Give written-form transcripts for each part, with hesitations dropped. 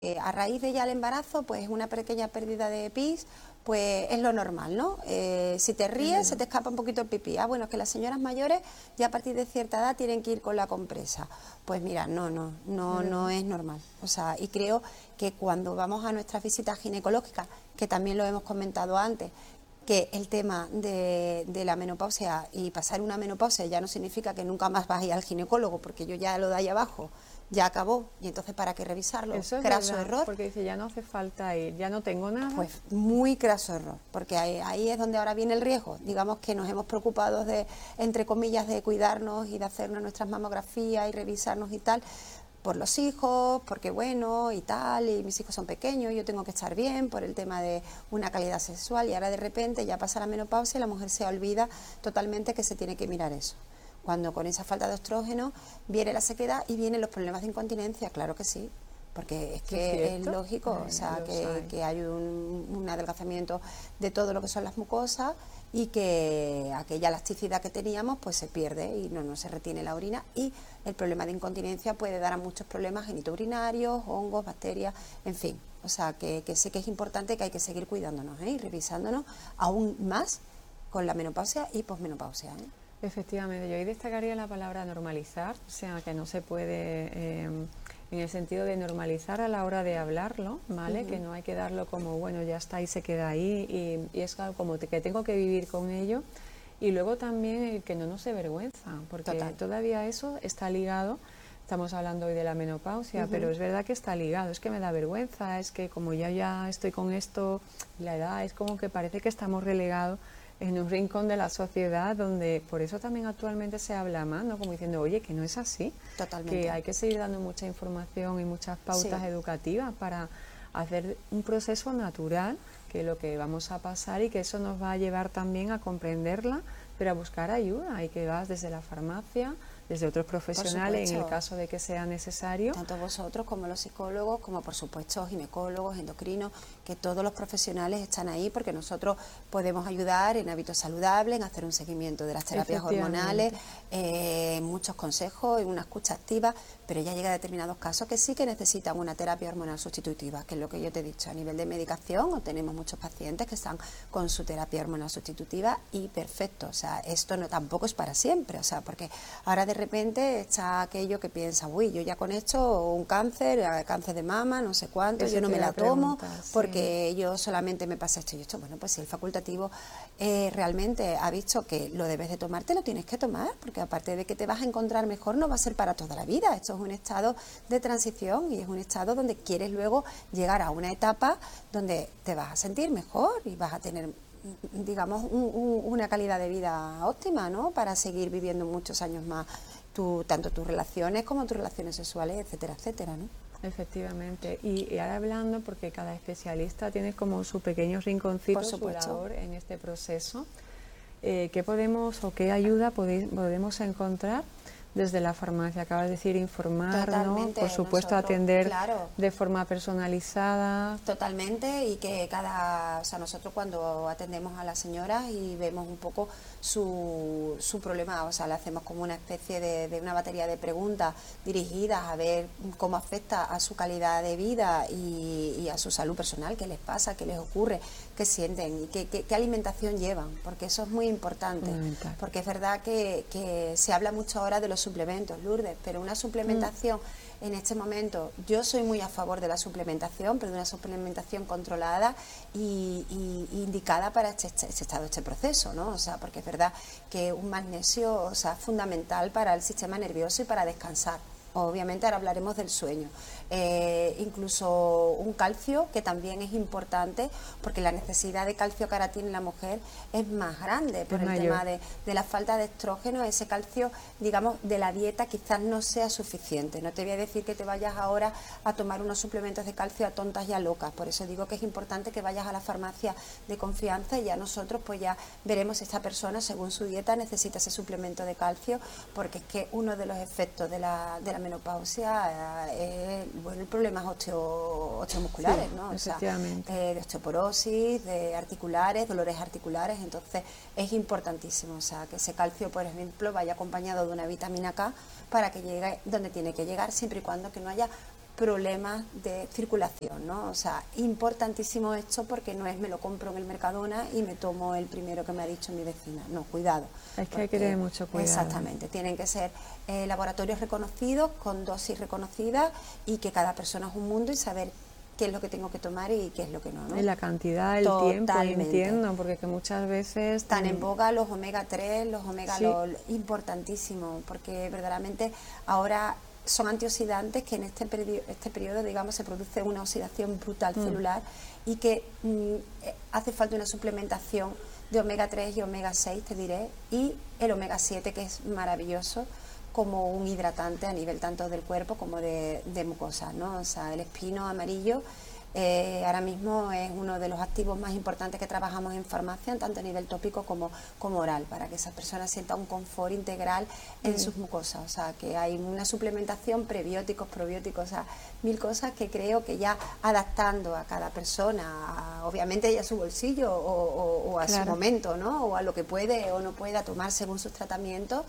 a raíz de ya el embarazo, pues una pequeña pérdida de pis, pues es lo normal, ¿no? Si te ríes, se te escapa un poquito el pipí. Ah, bueno, es que las señoras mayores ya a partir de cierta edad tienen que ir con la compresa. Pues mira, no es normal. O sea, y creo que cuando vamos a nuestras visitas ginecológicas, que también lo hemos comentado antes, que el tema de la menopausia y pasar una menopausia ya no significa que nunca más vas a ir al ginecólogo, porque yo ya lo de ahí abajo ya acabó, y entonces ¿para qué revisarlo? Eso es Craso verdad, error. porque dice, ya no hace falta ir, ya no tengo nada. Pues muy craso error, porque ahí es donde ahora viene el riesgo. Digamos que nos hemos preocupado de, entre comillas, de cuidarnos y de hacernos nuestras mamografías y revisarnos y tal, por los hijos, porque bueno, y tal, y mis hijos son pequeños, yo tengo que estar bien por el tema de una calidad sexual, y ahora de repente ya pasa la menopausia y la mujer se olvida totalmente que se tiene que mirar eso. Cuando con esa falta de estrógeno viene la sequedad y vienen los problemas de incontinencia, claro que sí, porque es que es lógico, o sea, que hay un adelgazamiento de todo lo que son las mucosas y que aquella elasticidad que teníamos pues se pierde y no se retiene la orina, y el problema de incontinencia puede dar a muchos problemas genitourinarios, hongos, bacterias, en fin. O sea, que sí que es importante, que hay que seguir cuidándonos, y revisándonos aún más con la menopausia y posmenopausia, Efectivamente, yo ahí destacaría la palabra normalizar, o sea, que no se puede, en el sentido de normalizar a la hora de hablarlo, ¿vale? Que no hay que darlo como, bueno, ya está, y se queda ahí, y es como que tengo que vivir con ello. Y luego también el que no nos dé vergüenza, porque todavía eso está ligado. Estamos hablando hoy de la menopausia, pero es verdad que está ligado. Es que me da vergüenza, es que como ya estoy con esto, la edad, es como que parece que estamos relegados en un rincón de la sociedad, donde por eso también actualmente se habla más, ¿no? Como diciendo, oye, que no es así. Totalmente. Que hay que seguir dando mucha información y muchas pautas educativas para hacer un proceso natural, que lo que vamos a pasar, y que eso nos va a llevar también a comprenderla, pero a buscar ayuda, y que vas desde la farmacia, desde otros profesionales, en el caso de que sea necesario. Tanto vosotros como los psicólogos, como por supuesto ginecólogos, endocrinos, que todos los profesionales están ahí, porque nosotros podemos ayudar en hábitos saludables, en hacer un seguimiento de las terapias hormonales, muchos consejos, en una escucha activa, pero ya llega a determinados casos que sí que necesitan una terapia hormonal sustitutiva, que es lo que yo te he dicho, a nivel de medicación, o tenemos muchos pacientes que están con su terapia hormonal sustitutiva y perfecto. O sea, esto no tampoco es para siempre, o sea, porque ahora de repente está aquello que piensa, uy, yo ya con esto, un cáncer de mama, no sé cuánto, yo no me la tomo porque yo solamente me pasa esto y esto. Bueno, pues si el facultativo realmente ha visto que lo debes de tomarte, lo tienes que tomar, porque aparte de que te vas a encontrar mejor, no va a ser para toda la vida. Esto es un estado de transición, y es un estado donde quieres luego llegar a una etapa donde te vas a sentir mejor y vas a tener, digamos, una calidad de vida óptima, ¿no? Para seguir viviendo muchos años más, tanto tus relaciones como tus relaciones sexuales, etcétera, etcétera, ¿no? Efectivamente. Y ahora hablando, porque cada especialista tiene como su pequeño rinconcito, su labor en este proceso, ¿qué podemos o qué ayuda podemos encontrar desde la farmacia? Acabas de decir informarnos, por supuesto atender de forma personalizada. Totalmente, y que o sea, nosotros cuando atendemos a las señoras y vemos un poco su problema, o sea, le hacemos como una especie de una batería de preguntas dirigidas a ver cómo afecta a su calidad de vida y a su salud personal, qué les pasa, qué les ocurre, qué sienten y qué alimentación llevan, porque eso es muy importante, porque es verdad que se habla mucho ahora de los suplementos, Lourdes, pero una suplementación en este momento, yo soy muy a favor de la suplementación, pero de una suplementación controlada y indicada para este estado, este proceso, ¿no? O sea, porque es verdad que un magnesio, o sea, es fundamental para el sistema nervioso y para descansar. Obviamente ahora hablaremos del sueño. Incluso un calcio, que también es importante, porque la necesidad de calcio caratín en la mujer es más grande por el tema de la falta de estrógeno. Ese calcio, digamos, de la dieta quizás no sea suficiente. No te voy a decir que te vayas ahora a tomar unos suplementos de calcio a tontas y a locas. Por eso digo que es importante que vayas a la farmacia de confianza, y ya nosotros pues ya veremos si esta persona, según su dieta, necesita ese suplemento de calcio, porque es que uno de los efectos de la menopausia es problemas osteomusculares, ¿no? O sea, de osteoporosis, de articulares, dolores articulares. Entonces es importantísimo, o sea, que ese calcio, por ejemplo, vaya acompañado de una vitamina K para que llegue donde tiene que llegar, siempre y cuando que no haya problemas de circulación, ¿no? O sea, importantísimo esto, porque no es me lo compro en el Mercadona y me tomo el primero que me ha dicho mi vecina. No, cuidado. Es que hay que tener mucho cuidado. Exactamente, tienen que ser laboratorios reconocidos, con dosis reconocidas, y que cada persona es un mundo y saber qué es lo que tengo que tomar y qué es lo que no, ¿no? Y la cantidad, el tiempo, entiendo, porque que muchas veces... Están en boga los omega 3, los omega, sí, importantísimo, porque verdaderamente ahora son antioxidantes que en este periodo, digamos, se produce una oxidación brutal celular, y que hace falta una suplementación de omega 3 y omega 6, te diré, y el omega 7, que es maravilloso como un hidratante a nivel tanto del cuerpo como de mucosas, ¿no? O sea, el espino amarillo ahora mismo es uno de los activos más importantes que trabajamos en farmacia, tanto a nivel tópico como oral, para que esas personas sientan un confort integral en sus mucosas. O sea, que hay una suplementación, prebióticos, probióticos, o sea, 1000 cosas que creo que ya adaptando a cada persona, obviamente ya a su bolsillo o a su momento, ¿no? O a lo que puede o no pueda tomar según sus tratamientos,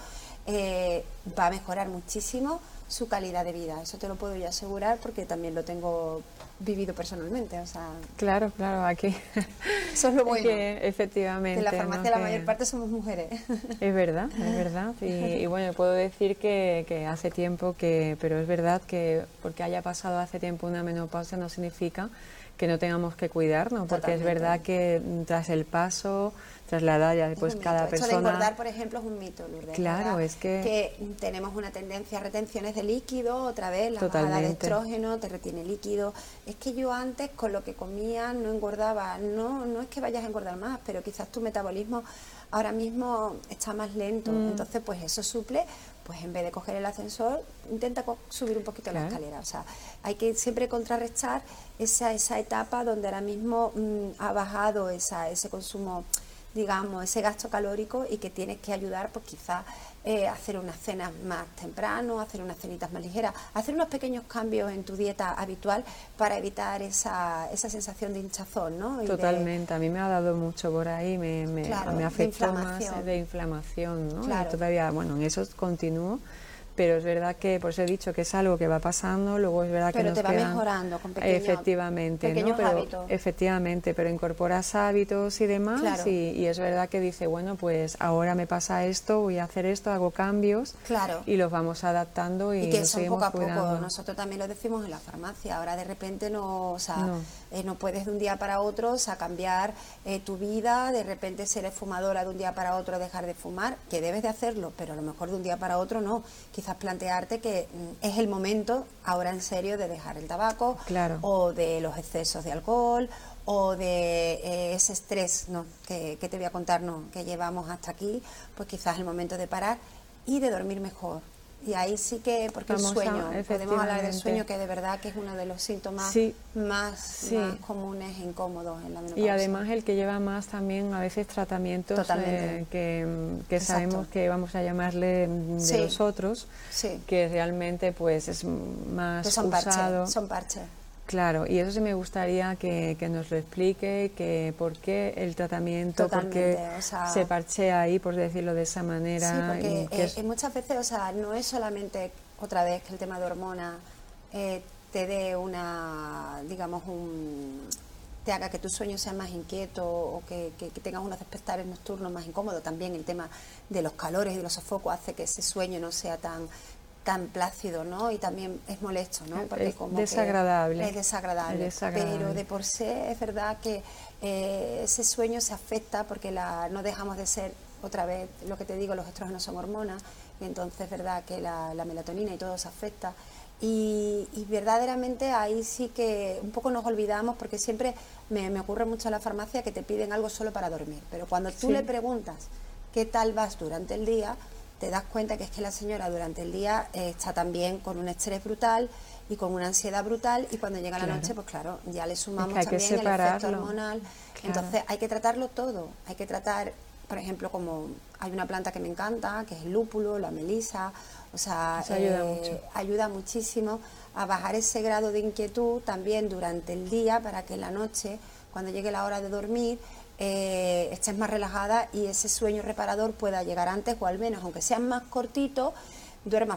va a mejorar muchísimo su calidad de vida. Eso te lo puedo yo asegurar, porque también lo tengo vivido personalmente. O sea, claro, aquí eso es lo bueno, que efectivamente en la farmacia, ¿no?, la mayor parte somos mujeres. Es verdad, es verdad. Y bueno, puedo decir que hace tiempo pero es verdad que porque haya pasado hace tiempo una menopausia no significa que no tengamos que cuidarnos, porque Totalmente. es verdad que tras el paso, tras la edad, ya después cada persona... Esto de engordar, por ejemplo, es un mito, Lourdes. Claro, es que tenemos una tendencia a retenciones de líquido, otra vez la bajada de estrógeno te retiene líquido. Es que yo antes con lo que comía no engordaba. No es que vayas a engordar más, pero quizás tu metabolismo ahora mismo está más lento. Entonces, pues eso suple. Pues en vez de coger el ascensor, intenta subir un poquito la escalera. O sea, hay que siempre contrarrestar esa etapa donde ahora mismo ha bajado ese consumo, digamos, ese gasto calórico, y que tienes que ayudar, pues quizás hacer unas cenas más temprano, hacer unas cenitas más ligeras, hacer unos pequeños cambios en tu dieta habitual para evitar esa sensación de hinchazón, ¿no? Totalmente, a mí me ha dado mucho por ahí, me afectó más de inflamación, ¿no? Claro. Y todavía, bueno, en eso continúo, pero es verdad que, por eso he dicho que es algo que va pasando, luego es verdad que nos te va quedan, mejorando con efectivamente, ¿no? Pero, hábitos. Efectivamente, pero incorporas hábitos y demás, Claro. y es verdad que dice, bueno, pues ahora me pasa esto, voy a hacer esto, hago cambios, claro, y los vamos adaptando y que nos son seguimos poco a cuidando. poco. Nosotros también lo decimos en la farmacia. Ahora de repente no puedes de un día para otro, o sea, cambiar tu vida, de repente ser fumadora de un día para otro, dejar de fumar, que debes de hacerlo, pero a lo mejor de un día para otro no. Quizás plantearte que es el momento ahora en serio de dejar el tabaco, claro, o de los excesos de alcohol, o de ese estrés, ¿no?, que te voy a contar, ¿no?, que llevamos hasta aquí. Pues quizás es el momento de parar y de dormir mejor. Y ahí sí que, porque el sueño, podemos hablar del sueño, que de verdad que es uno de los síntomas más comunes e incómodos en la menopausia. Y además el que lleva más también a veces tratamientos que sabemos que vamos a llamarle de los otros, que realmente pues es más que son usado. Son parches. Claro, y eso sí me gustaría que nos lo explique, que por qué el tratamiento, por qué se parchea ahí, por decirlo de esa manera. Sí, porque muchas veces, o sea, no es solamente otra vez que el tema de hormonas te dé te haga que tu sueño sea más inquieto, o que tengas unos despertares nocturnos más incómodos. También el tema de los calores y de los sofocos hace que ese sueño no sea tan plácido, ¿no? Y también es molesto, ¿no? Porque es desagradable. Es desagradable. Pero de por sí es verdad que ese sueño se afecta, porque no dejamos de ser, otra vez, lo que te digo, los estrógenos son hormonas, y entonces es verdad que la melatonina y todo se afecta. Y verdaderamente ahí sí que un poco nos olvidamos, porque siempre me ocurre mucho en la farmacia que te piden algo solo para dormir, pero cuando tú le preguntas qué tal vas durante el día, te das cuenta que es que la señora durante el día está también con un estrés brutal y con una ansiedad brutal, y cuando llega la noche, pues claro, ya le sumamos también el efecto hormonal. Entonces hay que tratarlo todo, hay que tratar, por ejemplo, como hay una planta que me encanta, que es el lúpulo, la melisa, o sea, ayuda muchísimo a bajar ese grado de inquietud también durante el día, para que en la noche, cuando llegue la hora de dormir, estés más relajada y ese sueño reparador pueda llegar antes, o al menos, aunque sea más cortito, duermas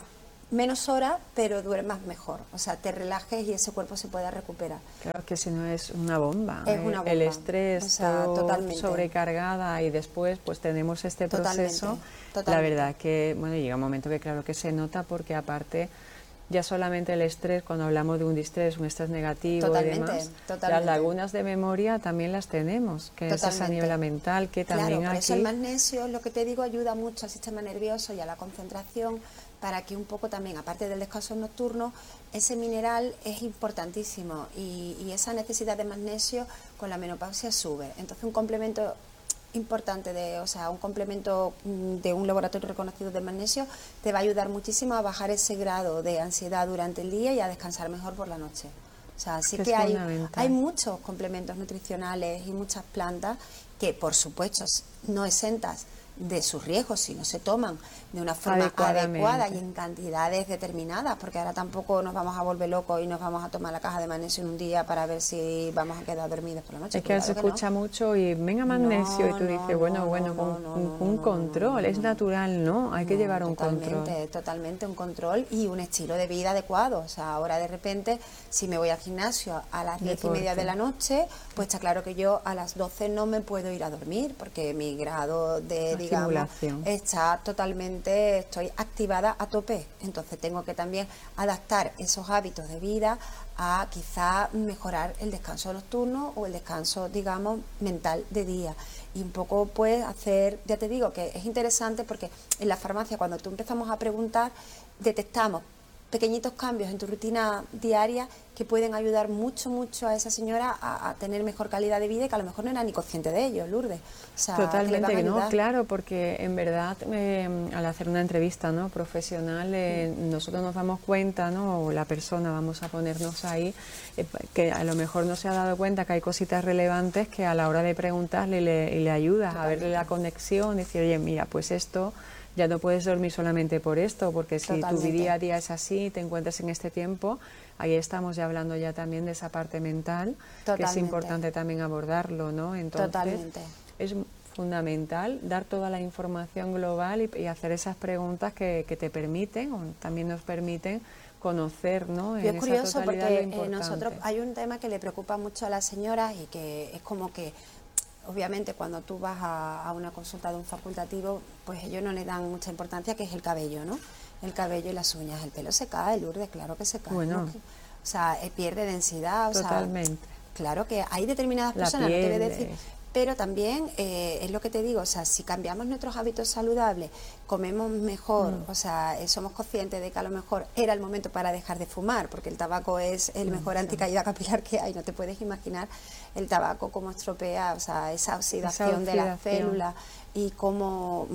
menos horas, pero duermas mejor, o sea, te relajes y ese cuerpo se pueda recuperar. Claro que si no es una bomba, Es una bomba. el estrés, O sea, todo totalmente. sobrecargada y después pues tenemos este proceso, Totalmente. la verdad que, bueno, llega un momento que claro que se nota porque aparte ya solamente el estrés, cuando hablamos de un estrés negativo Totalmente, y demás, totalmente. las lagunas de memoria también las tenemos, que eso es a nivel mental, que también claro, por eso aquí... el magnesio, lo que te digo, ayuda mucho al sistema nervioso y a la concentración, para que un poco también, aparte del descanso nocturno, ese mineral es importantísimo y esa necesidad de magnesio con la menopausia sube. Entonces un complemento importante o sea, un complemento de un laboratorio reconocido de magnesio te va a ayudar muchísimo a bajar ese grado de ansiedad durante el día y a descansar mejor por la noche. O sea, sí que hay muchos complementos nutricionales y muchas plantas que, por supuesto, no exentas de sus riesgos si no se toman de una forma adecuada y en cantidades determinadas, porque ahora tampoco nos vamos a volver locos y nos vamos a tomar la caja de magnesio en un día para ver si vamos a quedar dormidos por la noche. Es que se escucha mucho y venga magnesio y tú dices, bueno, con un control, es natural, ¿no? Hay que llevar un control. Totalmente un control y un estilo de vida adecuado. O sea, ahora de repente, si me voy al gimnasio a las 10:30 de la noche, pues está claro que yo a las 12 no me puedo ir a dormir, porque mi grado de, digamos, está totalmente, estoy activada a tope. Entonces tengo que también adaptar esos hábitos de vida a quizá mejorar el descanso nocturno o el descanso, digamos, mental de día. Y un poco pues hacer, ya te digo que es interesante porque en la farmacia cuando tú empezamos a preguntar detectamos pequeñitos cambios en tu rutina diaria que pueden ayudar mucho a esa señora a tener mejor calidad de vida y que a lo mejor no era ni consciente de ello, Lourdes. O sea, totalmente, que no, claro, porque en verdad al hacer una entrevista, ¿no?, profesional, nosotros nos damos cuenta, ¿no?, o la persona, vamos a ponernos ahí, que a lo mejor no se ha dado cuenta que hay cositas relevantes que a la hora de preguntarle le ayudas a verle la conexión, decir, oye, mira, pues esto... Ya no puedes dormir solamente por esto, porque si tu día a día es así, te encuentras en este tiempo, ahí estamos ya hablando ya también de esa parte mental, que es importante también abordarlo, ¿no? Entonces, es fundamental dar toda la información global y hacer esas preguntas que te permiten, o también nos permiten conocer, ¿no? Y es curioso porque nosotros hay un tema que le preocupa mucho a las señoras y que es como que obviamente cuando tú vas a una consulta de un facultativo, pues ellos no le dan mucha importancia, que es el cabello, ¿no? El cabello y las uñas. El pelo se cae, Lourdes, claro que se cae. Bueno. ¿No? O sea, pierde densidad. Totalmente. Claro que hay determinadas personas, no te voy a decir, pero también es lo que te digo, o sea, si cambiamos nuestros hábitos saludables, comemos mejor, o sea, somos conscientes de que a lo mejor era el momento para dejar de fumar, porque el tabaco es el mejor anticaída capilar que hay, no te puedes imaginar el tabaco cómo estropea, o sea, esa oxidación de las células y cómo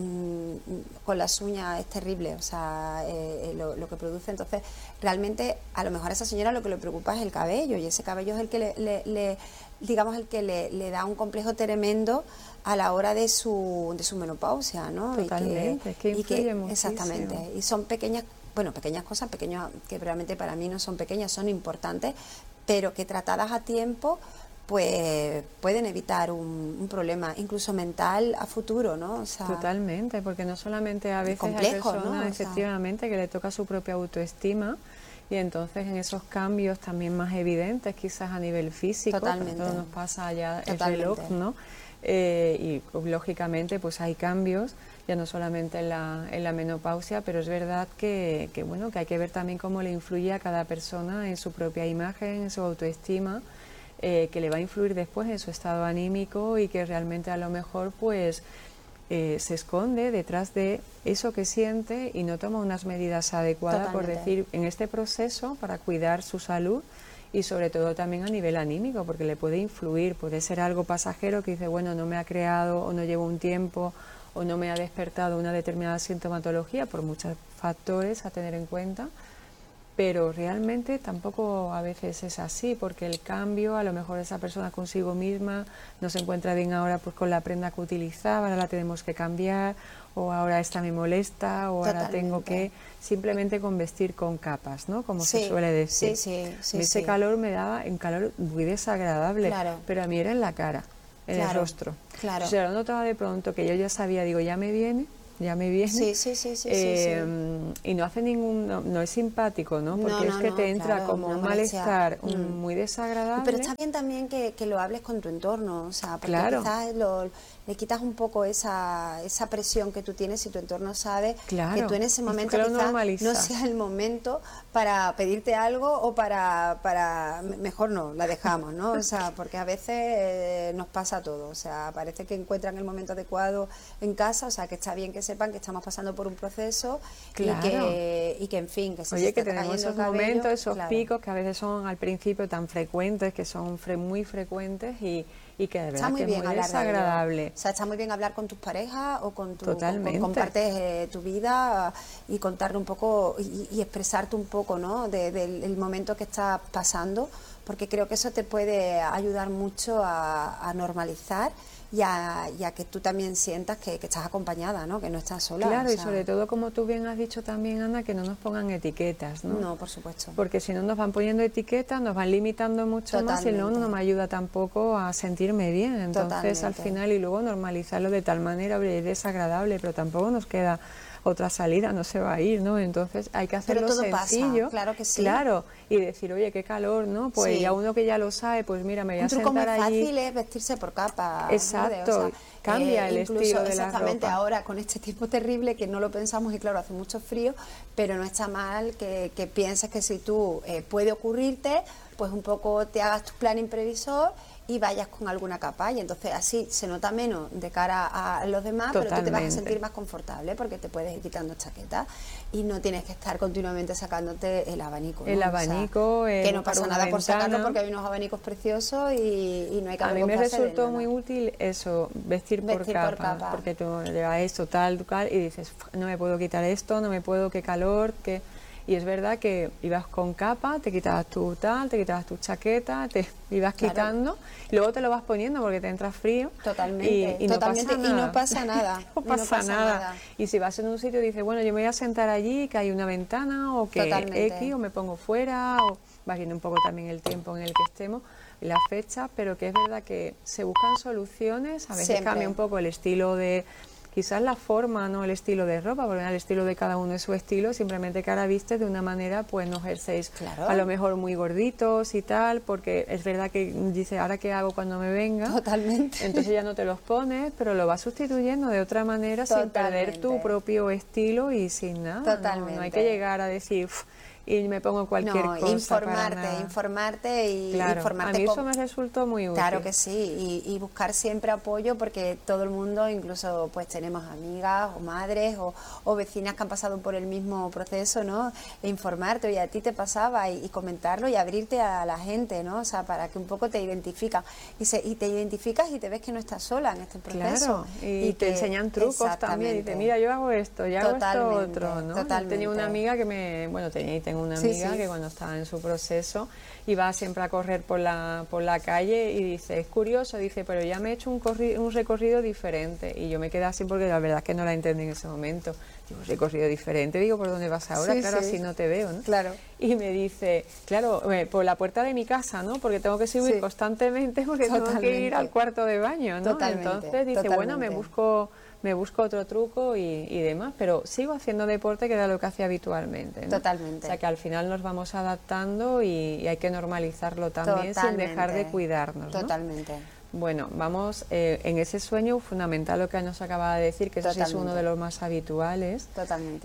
con las uñas es terrible, o sea, lo que produce. Entonces, realmente, a lo mejor a esa señora lo que le preocupa es el cabello, y ese cabello es el que digamos, el que le da un complejo tremendo a la hora de su menopausia, ¿no? Totalmente, que influye muchísimo. Exactamente, y son pequeñas cosas, que realmente para mí no son pequeñas, son importantes, pero que tratadas a tiempo pues pueden evitar un problema incluso mental a futuro, ¿no? O sea, totalmente, porque no solamente a veces complejo, hay personas, ¿no? efectivamente, que le toca su propia autoestima, y entonces en esos cambios también más evidentes, quizás a nivel físico, totalmente, todo nos pasa allá el reloj, ¿no? Y lógicamente pues hay cambios, ya no solamente en la menopausia, pero es verdad que bueno, que hay que ver también cómo le influye a cada persona en su propia imagen, en su autoestima, que le va a influir después en su estado anímico, y que realmente a lo mejor pues se esconde detrás de eso que siente y no toma unas medidas adecuadas, por decir, en este proceso para cuidar su salud y sobre todo también a nivel anímico, porque le puede influir, puede ser algo pasajero que dice, bueno, no me ha creado o no llevo un tiempo o no me ha despertado una determinada sintomatología, por muchos factores a tener en cuenta, pero realmente tampoco a veces es así, porque el cambio, a lo mejor esa persona consigo misma no se encuentra bien ahora pues con la prenda que utilizaba, ahora la tenemos que cambiar, o ahora esta me molesta, o ahora tengo que simplemente con vestir con capas, ¿no? Como se suele decir. Ese calor me daba un calor muy desagradable, pero a mí era en la cara, en el rostro. O sea, lo notaba de pronto que yo ya sabía, digo, ya me viene, ya me viene. Sí, sí, sí, sí, Y no hace no es simpático, ¿no? Porque es que te entra como un malestar muy desagradable. Pero está bien también que lo hables con tu entorno, o sea, porque quizás le quitas un poco esa presión que tú tienes si tu entorno sabe que tú en ese momento quizás no sea el momento para pedirte algo o para mejor no, la dejamos, ¿no? O sea, porque a veces nos pasa todo, o sea, parece que encuentran el momento adecuado en casa, o sea, que está bien que sepan que estamos pasando por un proceso y que en fin, que si que tenemos esos momentos, esos picos que a veces son al principio tan frecuentes, que son muy frecuentes y que de verdad que es muy desagradable. O sea, está muy bien hablar con tus parejas o con tu compartes tu vida y contarle un poco y expresarte un poco, ¿no? Del momento que estás pasando, porque creo que eso te puede ayudar mucho a normalizar y a que tú también sientas que estás acompañada, ¿no? Que no estás sola. Claro, o sea, y sobre todo, como tú bien has dicho también, Ana, que no nos pongan etiquetas, ¿no? No, por supuesto. Porque si no nos van poniendo etiquetas, nos van limitando mucho más y no me ayuda tampoco a sentirme bien. Entonces, al final, y luego normalizarlo de tal manera, es desagradable, pero tampoco nos queda otra salida, no se va a ir, ¿no? Entonces hay que hacerlo sencillo, pasa, claro que sí. Claro, y decir, oye, qué calor, ¿no? Pues ya uno que ya lo sabe, pues mira, me voy a sentar allí. Un truco muy fácil es vestirse por capa. Exacto, o sea, cambia el estilo de la ropa. Exactamente, ahora con este tiempo terrible que no lo pensamos y claro, hace mucho frío, pero no está mal que pienses que si tú puede ocurrirte, pues un poco te hagas tu plan imprevisor y vayas con alguna capa y entonces así se nota menos de cara a los demás. Totalmente. Pero tú te vas a sentir más confortable porque te puedes ir quitando chaquetas y no tienes que estar continuamente sacándote el abanico, ¿no? El abanico, o sea, que no pasa nada por sacarlo porque hay unos abanicos preciosos y no hay que A mí me resultó muy útil eso, vestir por capa, porque tú llevas esto tal y dices, no me puedo quitar esto, no me puedo, qué calor, qué... Y es verdad que ibas con capa, te quitabas tu te quitabas tu chaqueta, te ibas quitando, y luego te lo vas poniendo porque te entra frío. Totalmente, y no pasa nada. No pasa nada. Y si vas en un sitio y dices, bueno, yo me voy a sentar allí, que hay una ventana, o que X, o me pongo fuera, o vas viendo un poco también el tiempo en el que estemos, y la fecha, pero que es verdad que se buscan soluciones, a veces cambia un poco el estilo de... Quizás la forma, no el estilo de ropa, porque el estilo de cada uno es su estilo, simplemente que ahora vistes de una manera, pues no ejercéis a lo mejor muy gorditos y tal, porque es verdad que dice, ¿ahora qué hago cuando me venga? Totalmente. Entonces ya no te los pones, pero lo vas sustituyendo de otra manera sin perder tu propio estilo y sin nada. Totalmente. No hay que llegar a decir... y me pongo cualquier cosa. Informarte y informarte. A mí eso me resultó muy útil. Claro que sí, y buscar siempre apoyo porque todo el mundo, incluso pues tenemos amigas o madres o vecinas que han pasado por el mismo proceso, ¿no? E informarte, oye, a ti te pasaba y comentarlo y abrirte a la gente, ¿no? O sea, para que un poco te identifican y te identificas y te ves que no estás sola en este proceso. Claro, y te enseñan trucos también. Y dices, mira, yo hago esto, yo hago esto otro, ¿no? Yo tenía una amiga que tengo una amiga que cuando estaba en su proceso iba siempre a correr por la calle y dice, es curioso, dice, pero ya me he hecho un recorrido diferente y yo me quedé así porque la verdad es que no la entendí en ese momento. Digo, recorrido diferente, digo, ¿por dónde vas ahora? Claro, así no te veo, ¿no? Claro. Y me dice, claro, por la puerta de mi casa, ¿no? Porque tengo que subir constantemente porque tengo que ir al cuarto de baño, ¿no? Entonces dice, bueno, me busco otro truco y demás, pero sigo haciendo deporte que era lo que hacía habitualmente, ¿no? Totalmente. O sea que al final nos vamos adaptando y hay que normalizarlo también sin dejar de cuidarnos, ¿no? Totalmente. Bueno, vamos en ese sueño fundamental, lo que nos acaba de decir, que eso sí es uno de los más habituales. Totalmente.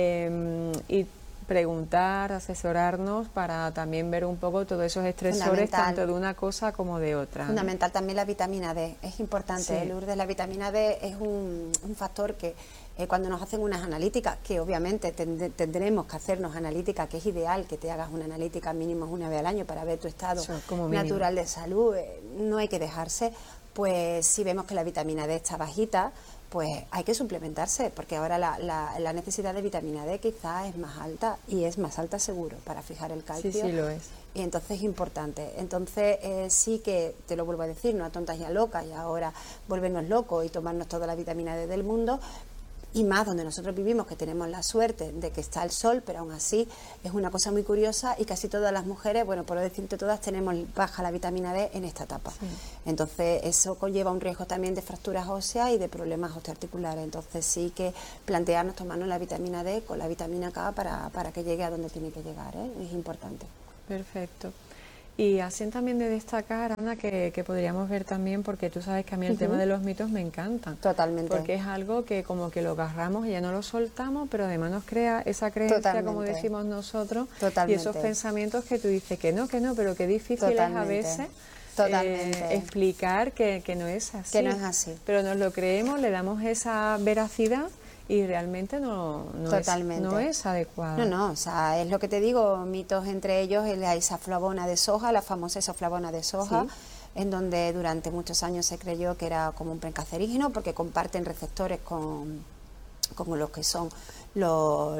Y preguntar, asesorarnos para también ver un poco todos esos estresores tanto de una cosa como de otra. Fundamental también la vitamina D, es importante, Lourdes, la vitamina D es un factor que cuando nos hacen unas analíticas, que obviamente tendremos que hacernos analíticas, que es ideal que te hagas una analítica mínimo una vez al año para ver tu estado natural de salud, no hay que dejarse, pues si vemos que la vitamina D está bajita, pues hay que suplementarse, porque ahora la necesidad de vitamina D quizás es más alta, y es más alta seguro para fijar el calcio. Sí, lo es. Y entonces es importante. Entonces sí que, te lo vuelvo a decir, no a tontas y a locas, y ahora volvernos locos y tomarnos toda la vitamina D del mundo, y más donde nosotros vivimos, que tenemos la suerte de que está el sol, pero aún así es una cosa muy curiosa y casi todas las mujeres, bueno, por decirte todas, tenemos baja la vitamina D en esta etapa. Sí. Entonces eso conlleva un riesgo también de fracturas óseas y de problemas osteoarticulares. Entonces sí que plantearnos tomarnos la vitamina D con la vitamina K para que llegue a donde tiene que llegar, ¿eh? Es importante. Perfecto. Y así también de destacar, Ana, que podríamos ver también, porque tú sabes que a mí el tema de los mitos me encanta. Totalmente. Porque es algo que como que lo agarramos y ya no lo soltamos, pero además nos crea esa creencia, totalmente, como decimos nosotros, totalmente, y esos pensamientos que tú dices que no, pero qué difícil totalmente, es a veces explicar que no es así. Que no es así. Pero nos lo creemos, le damos esa veracidad y realmente no es adecuado. No, o sea, es lo que te digo, mitos entre ellos, la isoflavona de soja, la famosa isoflavona de soja, sí, en donde durante muchos años se creyó que era como un precancerígeno porque comparten receptores con los que son los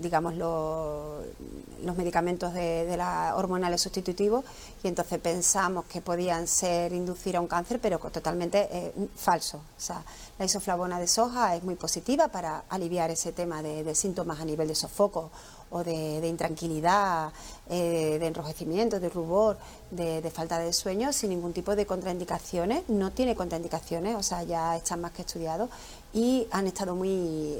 medicamentos de las hormonales sustitutivos, y entonces pensamos que podían inducir a un cáncer, pero totalmente falso. O sea, la isoflavona de soja es muy positiva para aliviar ese tema de síntomas a nivel de sofoco o de intranquilidad, de enrojecimiento, de rubor, de falta de sueño, sin ningún tipo de contraindicaciones. No tiene contraindicaciones, o sea, ya están más que estudiados y han estado muy,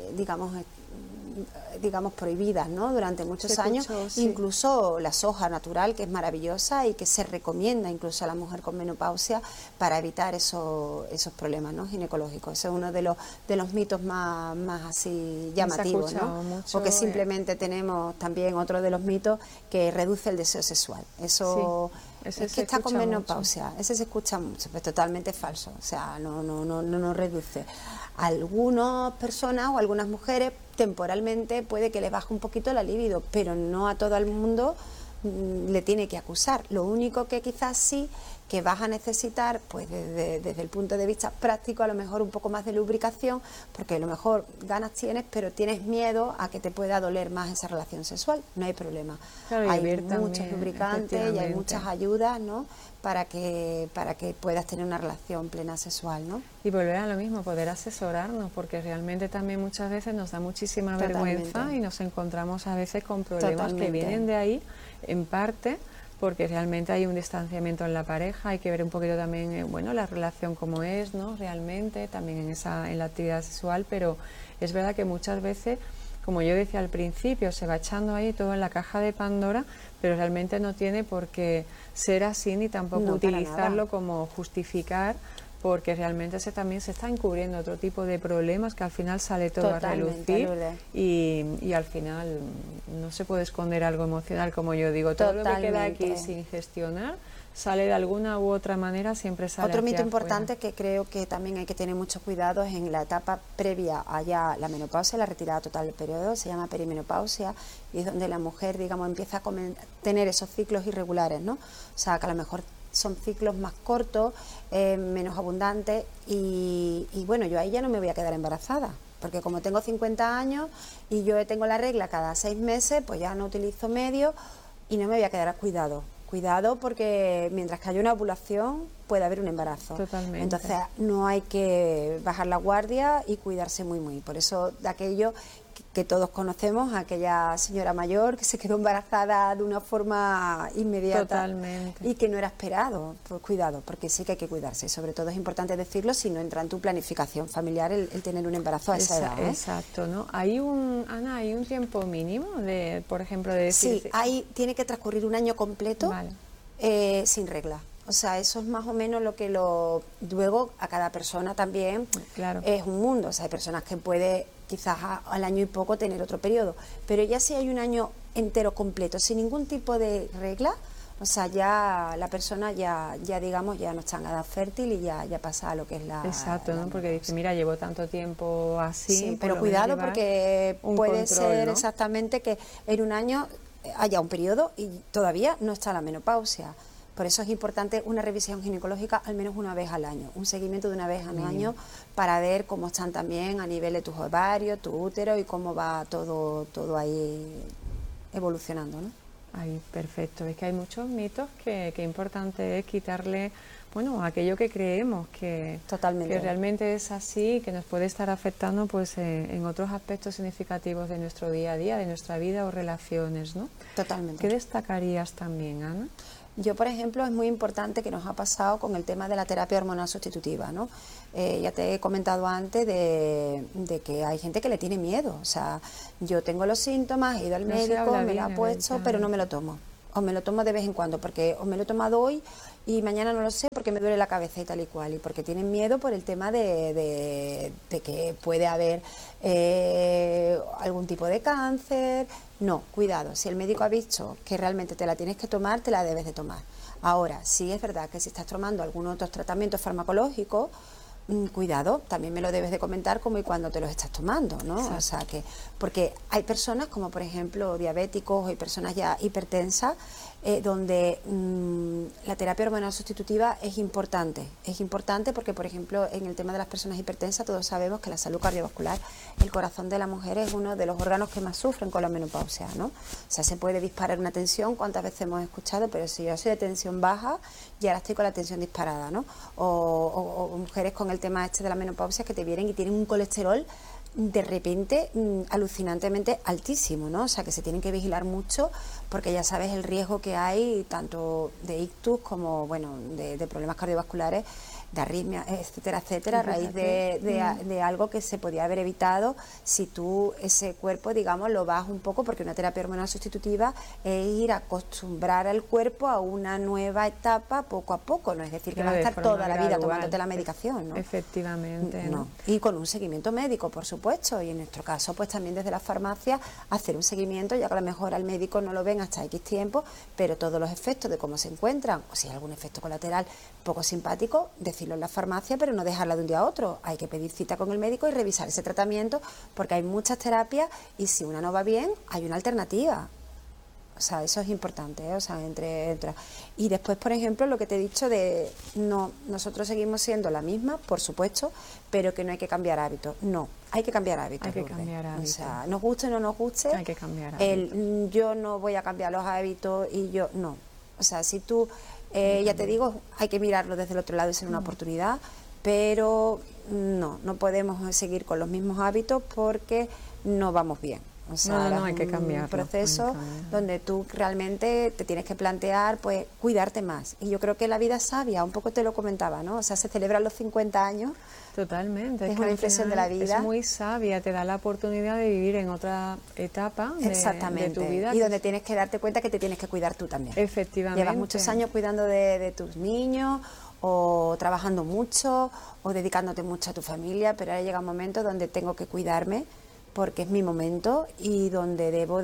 digamos prohibidas, ¿no?, durante muchos años, sí. Incluso la soja natural, que es maravillosa y que se recomienda incluso a la mujer con menopausia para evitar esos problemas, ¿no?, ginecológicos. Ese es uno de los mitos más así llamativos, ¿no? Mucho, porque simplemente tenemos también otro de los mitos que reduce el deseo sexual. Eso sí, es que está con menopausia, ese se escucha mucho, pero totalmente falso, o sea, no reduce. Algunas personas o algunas mujeres temporalmente puede que les baje un poquito la libido, pero no a todo el mundo le tiene que acusar. Lo único que quizás sí que vas a necesitar, pues desde el punto de vista práctico, a lo mejor un poco más de lubricación, porque a lo mejor ganas tienes, pero tienes miedo a que te pueda doler más esa relación sexual. No hay problema. Claro, hay muchos lubricantes y hay muchas ayudas, ¿no?, para que puedas tener una relación plena sexual, ¿no? Y volver a lo mismo, poder asesorarnos, porque realmente también muchas veces nos da muchísima vergüenza y nos encontramos a veces con problemas que vienen de ahí, en parte porque realmente hay un distanciamiento en la pareja. Hay que ver un poquito también, bueno, la relación como es, ¿no?, realmente, también en la actividad sexual, pero es verdad que muchas veces, como yo decía al principio, se va echando ahí todo en la caja de Pandora, pero realmente no tiene por qué ser así, ni tampoco utilizarlo como justificar, porque realmente también se está encubriendo otro tipo de problemas que al final sale todo a relucir y al final no se puede esconder algo emocional, como yo digo. Todo lo que queda aquí sin gestionar sale de alguna u otra manera, siempre sale. Otro mito importante que creo que también hay que tener mucho cuidado es en la etapa previa a ya la menopausia, la retirada total del periodo, se llama perimenopausia, y es donde la mujer, digamos, empieza a tener esos ciclos irregulares, ¿no? O sea, que a lo mejor son ciclos más cortos, menos abundantes, y bueno, yo ahí ya no me voy a quedar embarazada, porque como tengo 50 años y yo tengo la regla cada 6 meses, pues ya no utilizo medios y no me voy a quedar a cuidado, porque mientras que haya una ovulación puede haber un embarazo. Totalmente. Entonces no hay que bajar la guardia y cuidarse muy. Por eso, de aquello que todos conocemos, aquella señora mayor que se quedó embarazada de una forma inmediata. Totalmente. Y que no era esperado. Pues cuidado, porque sí que hay que cuidarse. Sobre todo es importante decirlo si no entra en tu planificación familiar el tener un embarazo a esa edad, ¿eh? Exacto, ¿no? Ana, ¿hay un tiempo mínimo de, por ejemplo, de decir? Sí, tiene que transcurrir un año completo, vale, sin regla. O sea, eso es más o menos lo que luego a cada persona también, claro, es un mundo. O sea, hay personas que puede quizás al año y poco tener otro periodo, pero ya si hay un año entero completo sin ningún tipo de regla, o sea, ya la persona ya digamos ya no está en edad fértil y ya pasa a lo que es la... Exacto, ¿no? Porque dice, mira, llevo tanto tiempo así... Sí, pero cuidado porque puede ser, ¿no?, exactamente que en un año haya un periodo y todavía no está la menopausia. Por eso es importante una revisión ginecológica al menos una vez al año, un seguimiento de una vez al año, para ver cómo están también a nivel de tus ovarios, tu útero y cómo va todo ahí evolucionando, ¿no? Ahí, perfecto. Es que hay muchos mitos que importante es quitarle, bueno, aquello que creemos Totalmente. que realmente es así, que nos puede estar afectando pues en otros aspectos significativos de nuestro día a día, de nuestra vida o relaciones, ¿no? Totalmente. ¿Qué destacarías también, Ana? Yo, por ejemplo, es muy importante que nos ha pasado con el tema de la terapia hormonal sustitutiva, ¿no? Ya te he comentado antes de que hay gente que le tiene miedo. O sea, yo tengo los síntomas, he ido al No se médico, habla me lo ha bien puesto, pero no me lo tomo. O me lo tomo de vez en cuando, porque o me lo he tomado hoy y mañana no lo sé porque me duele la cabeza y tal y cual. Y porque tienen miedo por el tema de que puede haber algún tipo de cáncer. No, cuidado, si el médico ha dicho que realmente te la tienes que tomar, te la debes de tomar. Ahora, sí es verdad que si estás tomando algunos otros tratamientos farmacológicos, cuidado, también me lo debes de comentar cómo y cuándo te los estás tomando, ¿no? Exacto. O sea que, porque hay personas como por ejemplo diabéticos o hay personas ya hipertensas donde la terapia hormonal sustitutiva es importante porque por ejemplo en el tema de las personas hipertensas todos sabemos que la salud cardiovascular, el corazón de la mujer es uno de los órganos que más sufren con la menopausia, ¿no? O sea, se puede disparar una tensión, cuántas veces hemos escuchado, pero si yo soy de tensión baja y ahora estoy con la tensión disparada, ¿no? O mujeres con el tema este de la menopausia que te vienen y tienen un colesterol de repente alucinantemente altísimo, ¿no? O sea que se tienen que vigilar mucho porque ya sabes el riesgo que hay tanto de ictus como bueno de problemas cardiovasculares, de arritmia, etcétera, etcétera, a raíz de algo que se podía haber evitado si tú ese cuerpo, digamos, lo vas un poco, porque una terapia hormonal sustitutiva es ir a acostumbrar al cuerpo a una nueva etapa poco a poco, no es decir, que Claro, vas a de estar forma toda la vida gradual. tomándote la medicación, ¿no? Efectivamente, No. Y con un seguimiento médico, por supuesto, y en nuestro caso, pues también desde la farmacia hacer un seguimiento, ya que a lo mejor al médico no lo ven hasta X tiempo, pero todos los efectos de cómo se encuentran, o si hay algún efecto colateral poco simpático, decirlo en la farmacia, pero no dejarla de un día a otro. Hay que pedir cita con el médico y revisar ese tratamiento, porque hay muchas terapias y si una no va bien, hay una alternativa. O sea, eso es importante, ¿eh? O sea, y después, por ejemplo, lo que te he dicho de no, nosotros seguimos siendo la misma, por supuesto, pero que no hay que cambiar hábitos. No, hay que cambiar hábitos. Hay que Lourdes. cambiar hábitos. O sea, nos guste o no nos guste, Hay que cambiar hábitos. yo no voy a cambiar los hábitos y yo no. O sea, si tú, ya te digo, hay que mirarlo desde el otro lado y ser una oportunidad, pero no podemos seguir con los mismos hábitos porque no vamos bien. O sea, no, hay que cambiarlo. Un proceso donde tú realmente te tienes que plantear, pues, cuidarte más. Y yo creo que la vida es sabia, un poco te lo comentaba, ¿no? O sea, se celebran los 50 años. Totalmente. Es que una al inflexión de final la vida. Es muy sabia, te da la oportunidad de vivir en otra etapa de tu vida. Y donde tienes que darte cuenta que te tienes que cuidar tú también. Efectivamente. Llevas muchos años cuidando de tus niños, o trabajando mucho, o dedicándote mucho a tu familia, pero ahora llega un momento donde tengo que cuidarme, porque es mi momento y donde debo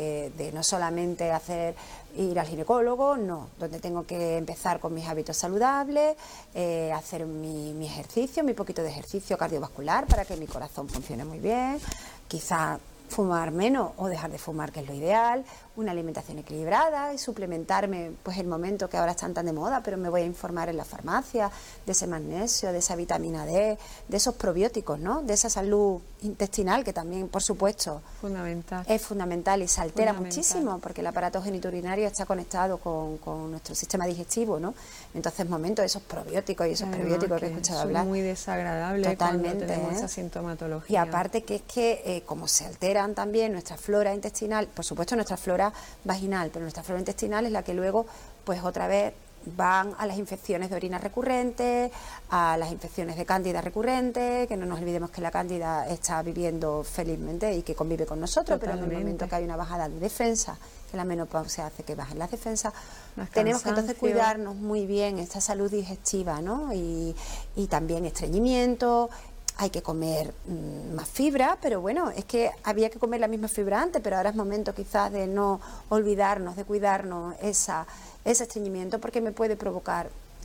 de no solamente ir al ginecólogo, no, donde tengo que empezar con mis hábitos saludables, hacer mi ejercicio, mi poquito de ejercicio cardiovascular para que mi corazón funcione muy bien, quizá fumar menos o dejar de fumar, que es lo ideal, una alimentación equilibrada y suplementarme, pues el momento que ahora están tan de moda, pero me voy a informar en la farmacia de ese magnesio, de esa vitamina D, de esos probióticos, ¿no? De esa salud intestinal que también, por supuesto, fundamental. Es fundamental y se altera muchísimo porque el aparato genitourinario está conectado con nuestro sistema digestivo, ¿no? Entonces, esos probióticos y esos prebióticos que he escuchado hablar. Es muy desagradable cuando tenemos esa sintomatología. Y aparte que es que como se alteran también nuestra flora intestinal, por supuesto nuestra flora vaginal, pero nuestra flora intestinal es la que luego, pues otra vez van a las infecciones de orina recurrentes, a las infecciones de cándida recurrentes, que no nos olvidemos que la cándida está viviendo felizmente y que convive con nosotros. Totalmente. Pero en el momento que hay una bajada de defensa, que la menopausia hace que bajen las defensas, tenemos que entonces cuidarnos muy bien esta salud digestiva, ¿no? Y también estreñimiento. Hay que comer más fibra, pero bueno, es que había que comer la misma fibra antes, pero ahora es momento quizás de no olvidarnos, de cuidarnos ese estreñimiento, porque me puede provocar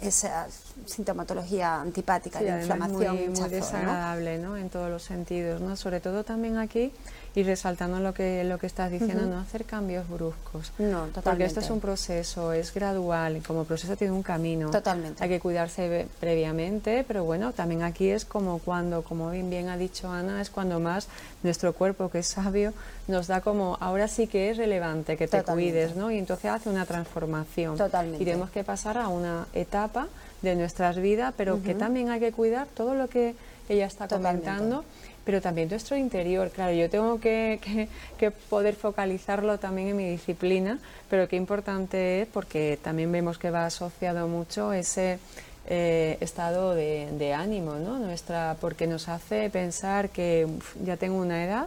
esa sintomatología antipática, Sí, de además inflamación, muy hinchazón, ¿no? desagradable, ¿no? En todos los sentidos, ¿no? Sobre todo también aquí, y resaltando lo que estás diciendo, no hacer cambios bruscos. No, Porque totalmente. esto es un proceso, es gradual, y como proceso tiene un camino. Totalmente. Hay que cuidarse previamente, pero bueno, también aquí es como cuando, como bien ha dicho Ana, es cuando más nuestro cuerpo, que es sabio, nos da como, ahora sí que es relevante que te Totalmente. cuides, ¿no? Y entonces hace una transformación. Totalmente. Y tenemos que pasar a una etapa de nuestras vidas, pero que también hay que cuidar todo lo que ella está Totalmente. comentando, pero también nuestro interior. Claro, yo tengo que poder focalizarlo también en mi disciplina, pero qué importante es, porque también vemos que va asociado mucho ese estado de ánimo, ¿no? Porque nos hace pensar que ya tengo una edad,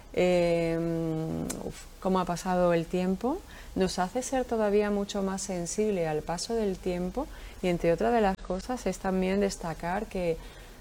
cómo ha pasado el tiempo, nos hace ser todavía mucho más sensible al paso del tiempo, y entre otras de las cosas es también destacar que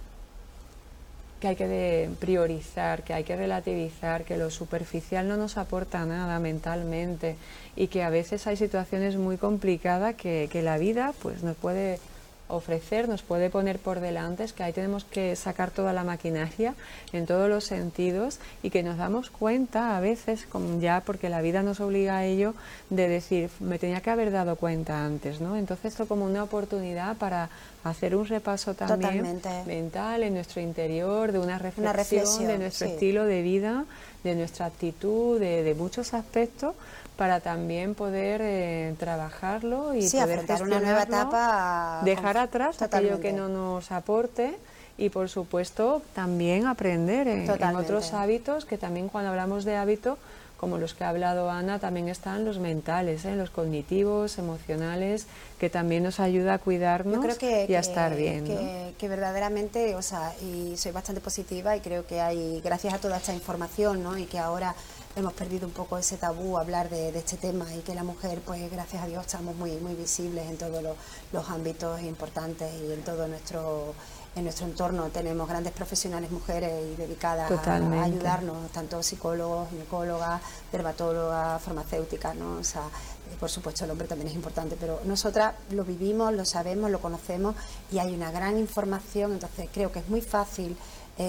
hay que priorizar, que hay que relativizar, que lo superficial no nos aporta nada mentalmente, y que a veces hay situaciones muy complicadas que la vida pues nos puede ofrecer, nos puede poner por delante, es que ahí tenemos que sacar toda la maquinaria en todos los sentidos, y que nos damos cuenta a veces, como ya porque la vida nos obliga a ello, de decir, me tenía que haber dado cuenta antes, ¿no? Entonces esto como una oportunidad para hacer un repaso también Totalmente. mental en nuestro interior, de una reflexión de nuestro sí. estilo de vida, de nuestra actitud, de muchos aspectos, para también poder trabajarlo y Sí, poder afrontar una nueva gestionarlo, etapa. dejar atrás aquello Totalmente. que no nos aporte, y por supuesto también aprender en otros hábitos, que también cuando hablamos de hábitos, como los que ha hablado Ana, también están los mentales, los cognitivos, emocionales, que también nos ayuda a cuidarnos y a estar bien, ¿no? Que verdaderamente, o sea, y soy bastante positiva, y creo que hay, gracias a toda esta información, ¿no? Y que ahora hemos perdido un poco ese tabú a hablar de este tema, y que la mujer, pues gracias a Dios, estamos muy visibles en todos los ámbitos importantes, y en todo nuestro entorno tenemos grandes profesionales mujeres y dedicadas a ayudarnos, tanto psicólogos, ginecólogas, dermatólogas, farmacéuticas, ¿no? O sea, por supuesto el hombre también es importante, pero nosotras lo vivimos, lo sabemos, lo conocemos, y hay una gran información. Entonces creo que es muy fácil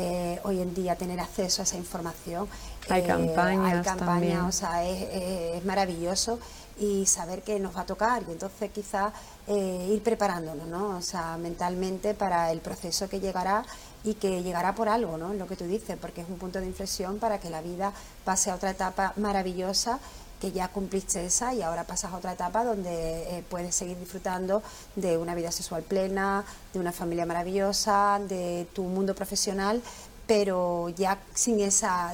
hoy en día tener acceso a esa información. Hay campañas también. O sea, es maravilloso, y saber que nos va a tocar, y entonces quizás ir preparándonos, ¿no? O sea, mentalmente para el proceso que llegará, y que llegará por algo, ¿no? Lo que tú dices, porque es un punto de inflexión para que la vida pase a otra etapa maravillosa, que ya cumpliste esa, y ahora pasas a otra etapa donde puedes seguir disfrutando de una vida sexual plena, de una familia maravillosa, de tu mundo profesional, pero ya sin esa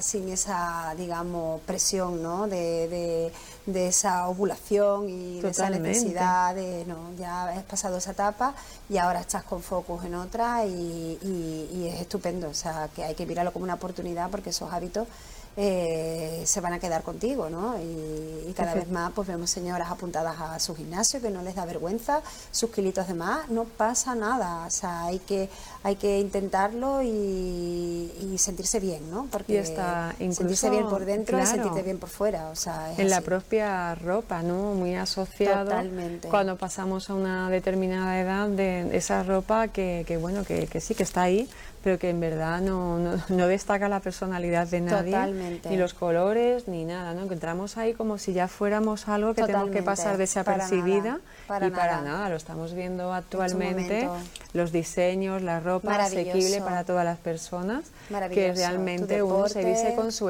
digamos presión, ¿no? de esa ovulación y de esa necesidad de, no, ya has pasado esa etapa y ahora estás con focus en otra, y es estupendo. O sea, que hay que mirarlo como una oportunidad, porque esos hábitos se van a quedar contigo, ¿no? Y cada vez más pues vemos señoras apuntadas a su gimnasio, que no les da vergüenza, sus kilitos de más, no pasa nada. O sea, hay que intentarlo y sentirse bien, ¿no? Porque incluso, sentirse bien por dentro, claro, y sentirte bien por fuera. O sea, es en así. La propia ropa, ¿no? Muy asociado. Totalmente. Cuando pasamos a una determinada edad, de esa ropa que bueno, que sí, que está ahí, pero que en verdad no destaca la personalidad de nadie. Totalmente. Ni los colores, ni nada, ¿no? Que entramos ahí como si ya fuéramos algo que tenemos que pasar desapercibida, para nada. Lo estamos viendo actualmente, los diseños, la ropa asequible para todas las personas, que realmente uno se viste con su